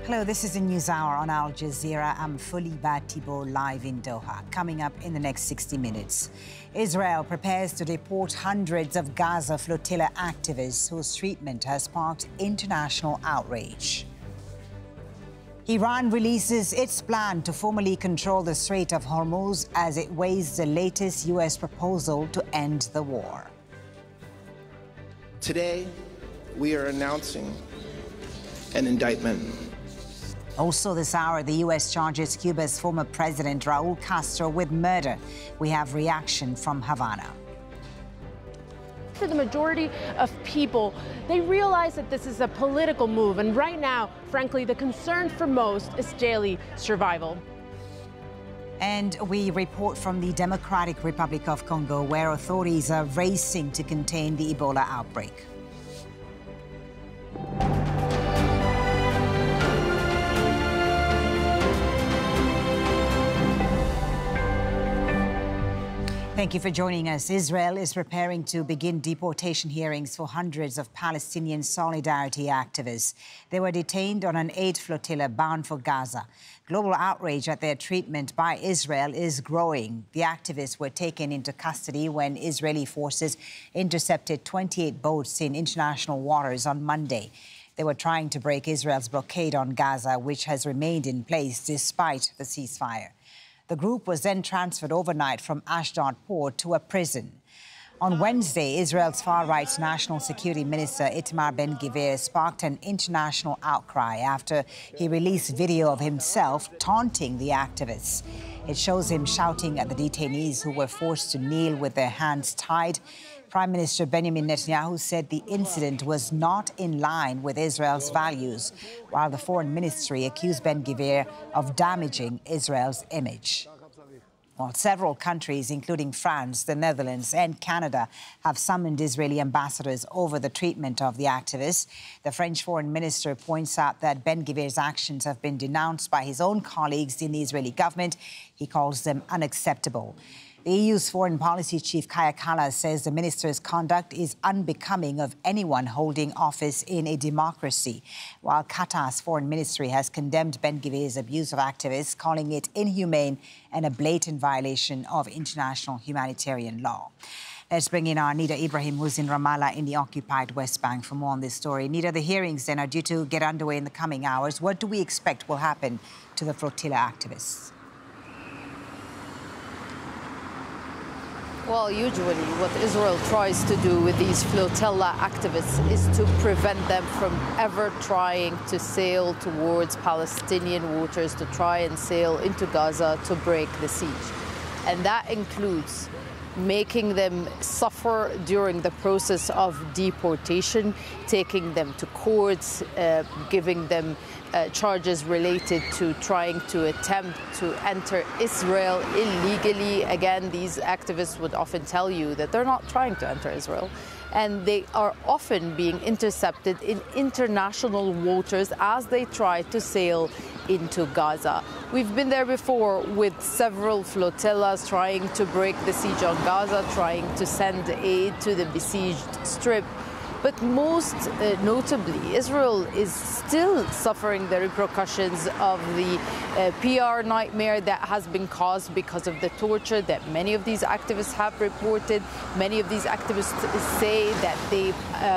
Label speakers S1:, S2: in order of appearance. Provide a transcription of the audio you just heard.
S1: Hello, this is the News Hour on Al Jazeera. I'm Fuliba Tibo live in Doha. Coming up in the next 60 minutes, Israel prepares to deport hundreds of Gaza flotilla activists whose treatment has sparked international outrage. Iran releases its plan to formally control the Strait of Hormuz as it weighs the latest U.S. proposal to end the war.
S2: Today, we are announcing an indictment.
S1: Also this hour, the U.S. charges Cuba's former president, Raul Castro, with murder. We have reaction from Havana.
S3: For the majority of people, they realize that this is a political move. And right now, frankly, the concern for most is daily survival.
S1: And we report from the Democratic Republic of Congo, where authorities are racing to contain the Ebola outbreak. Thank you for joining us. Israel is preparing to begin deportation hearings for hundreds of Palestinian solidarity activists. They were detained on an aid flotilla bound for Gaza. Global outrage at their treatment by Israel is growing. The activists were taken into custody when Israeli forces intercepted 28 boats in international waters on Monday. They were trying to break Israel's blockade on Gaza, which has remained in place despite the ceasefire. The group was then transferred overnight from Ashdod port to a prison. On Wednesday, Israel's far-right National Security Minister Itamar Ben-Gvir sparked an international outcry after he released video of himself taunting the activists. It shows him shouting at the detainees who were forced to kneel with their hands tied. Prime Minister Benjamin Netanyahu said the incident was not in line with Israel's values, while the Foreign Ministry accused Ben-Gvir of damaging Israel's image. Well, several countries, including France, the Netherlands and Canada, have summoned Israeli ambassadors over the treatment of the activists. The French Foreign Minister points out that Ben-Gvir's actions have been denounced by his own colleagues in the Israeli government. He calls them unacceptable. The EU's foreign policy chief, Kaja Kallas, says the minister's conduct is unbecoming of anyone holding office in a democracy, while Qatar's foreign ministry has condemned Ben-Gvir's abuse of activists, calling it inhumane and a blatant violation of international humanitarian law. Let's bring in our Nida Ibrahim, who's in Ramallah in the occupied West Bank, for more on this story. Nida, the hearings then are due to get underway in the coming hours. What do we expect will happen to the flotilla activists?
S4: Well, usually what Israel tries to do with these flotilla activists is to prevent them from ever trying to sail towards Palestinian waters, to try and sail into Gaza to break the siege. And that includes making them suffer during the process of deportation, taking them to courts, giving them charges related to trying to attempt to enter Israel illegally. Again, these activists would often tell you that they're not trying to enter Israel. And they are often being intercepted in international waters as they try to sail into Gaza. We've been there before with several flotillas trying to break the siege on Gaza, trying to send aid to the besieged Strip. But most notably, Israel is still suffering the repercussions of the PR nightmare that has been caused because of the torture that many of these activists have reported. Many of these activists say that they